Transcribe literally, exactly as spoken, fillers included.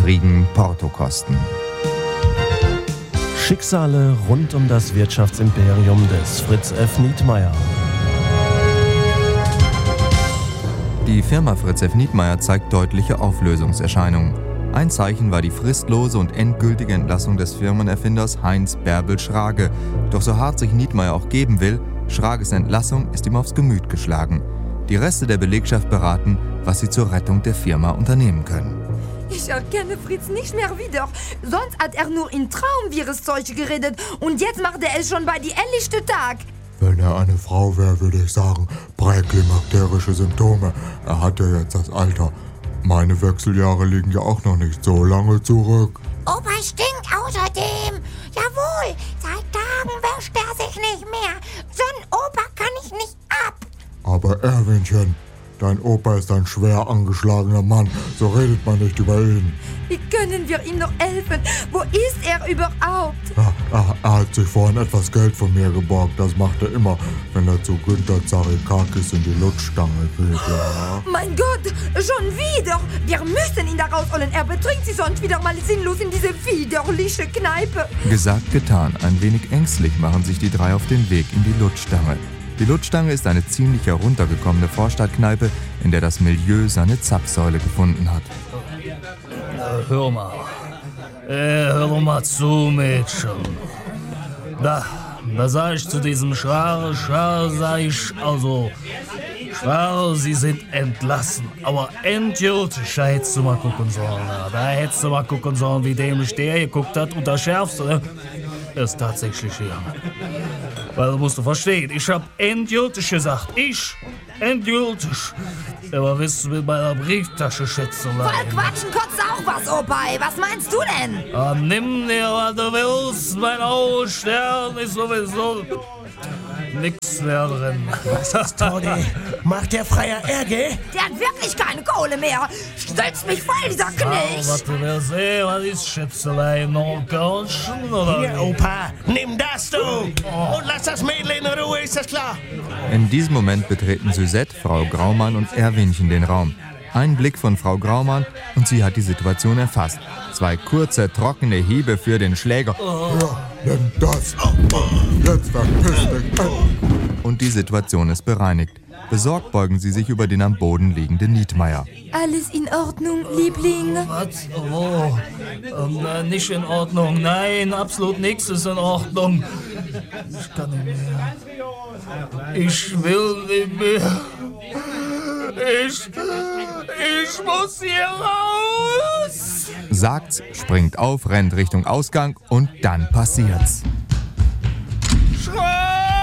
Frieden Porto kosten. Schicksale rund um das Wirtschaftsimperium des Fritz F. Nietmeyer. Die Firma Fritz F. Nietmeyer zeigt deutliche Auflösungserscheinungen. Ein Zeichen war die fristlose und endgültige Entlassung des Firmenerfinders Heinz Bärbel Schrage. Doch so hart sich Nietmeyer auch geben will, Schrages Entlassung ist ihm aufs Gemüt geschlagen. Die Reste der Belegschaft beraten, was sie zur Rettung der Firma unternehmen können. Ich erkenne Fritz nicht mehr wieder. Sonst hat er nur in Traumviruszeug geredet und jetzt macht er es schon bei die helllichte Tag. Wenn er eine Frau wäre, würde ich sagen, präklimakterische Symptome. Er hat ja jetzt das Alter. Meine Wechseljahre liegen ja auch noch nicht so lange zurück. Opa stinkt außerdem. Jawohl, seit Tagen wäscht er sich nicht mehr. So einen Opa kann ich nicht ab. Aber Erwinchen, dein Opa ist ein schwer angeschlagener Mann. So redet man nicht über ihn. Wie können wir ihm noch helfen? Wo ist er überhaupt? Ja, er, er hat sich vorhin etwas Geld von mir geborgt. Das macht er immer, wenn er zu Günther Zarikakis in die Lutschstange geht. Ja. Mein Gott, schon wieder! Wir müssen ihn da rausholen. Er betrinkt sich sonst wieder mal sinnlos in diese widerliche Kneipe. Gesagt, getan. Ein wenig ängstlich machen sich die drei auf den Weg in die Lutschstange. Die Lutschstange ist eine ziemlich heruntergekommene Vorstadtkneipe, in der das Milieu seine Zapfsäule gefunden hat. Na, hör mal. Äh, hör doch mal zu, Mädchen. Da, da sag ich zu diesem Schrar, Schrar, sag ich, also, Schrar, Sie sind entlassen. Aber endgültig, da hättest du mal gucken sollen. Na. Da hättest du mal gucken sollen, wie dämlich der geguckt hat. Und das Schärfste, ne? Ist tatsächlich hier. Weil du musst du verstehen, ich hab endgültig gesagt. Ich, endgültig. Aber willst du mit meiner Brieftasche Schätzelein? Voll quatschen kotzt auch was, Opa. Was meinst du denn? Ah, nimm dir, was du willst. Mein Augenstern ist sowieso nix mehr drin. Was ist, Toni? Macht der Freier Ärger? Der hat wirklich keine Kohle mehr. Stützt mich voll, dieser Knecht. Was du willst sehen, was ist Schätzelein? Noch ein Körnchen, oder? Hier, Opa, nimm das, du! Oh. Und lass das Mädel in Ruhe, ist das klar? In diesem Moment betreten Suzette, Frau Graumann und Erwinchen den Raum. Ein Blick von Frau Graumann und sie hat die Situation erfasst. Zwei kurze, trockene Hiebe für den Schläger. Ja, nimm das! Jetzt verpiss dich! Und die Situation ist bereinigt. Besorgt beugen sie sich über den am Boden liegenden Nietmeyer. Alles in Ordnung, Liebling? Was? Oh, ähm, äh, nicht in Ordnung. Nein, absolut nichts ist in Ordnung. Ich kann nicht mehr. Ich will nicht mehr. Ich, ich muss hier raus. Sagt's, springt auf, rennt Richtung Ausgang und dann passiert's. Schrei!